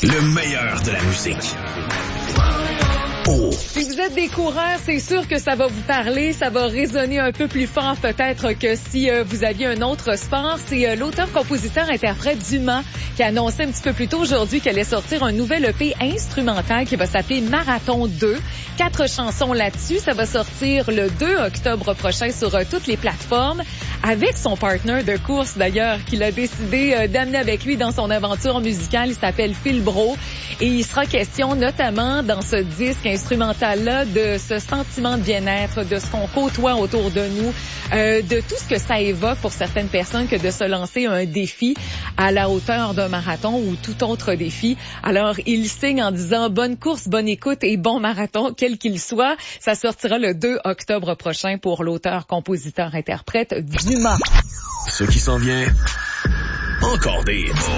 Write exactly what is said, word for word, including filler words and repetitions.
Le meilleur de la musique. Oh. Si vous êtes des coureurs, c'est sûr que ça va vous parler, ça va résonner un peu plus fort peut-être que si euh, vous aviez un autre sport. C'est euh, l'auteur-compositeur-interprète Dumas qui a annoncé un petit peu plus tôt aujourd'hui qu'elle allait sortir un nouvel E P instrumental qui va s'appeler Marathon deux. Quatre chansons là-dessus. Ça va sortir le deux octobre prochain sur euh, toutes les plateformes avec son partenaire de course d'ailleurs qu'il a décidé euh, d'amener avec lui dans son aventure musicale. Il s'appelle Phil Brault et il sera question notamment dans ce disque instrumental-là de ce sentiment de bien-être, de ce qu'on côtoie autour de nous, euh, de tout ce que ça évoque pour certaines personnes que de se lancer un défi à la hauteur d'un marathon ou tout autre défi. Alors, il signe en disant bonne course, bonne écoute et bon marathon, quel qu'il soit. Ça sortira le deux octobre prochain pour l'auteur, compositeur, interprète Dumas. Ce qui s'en vient, encore des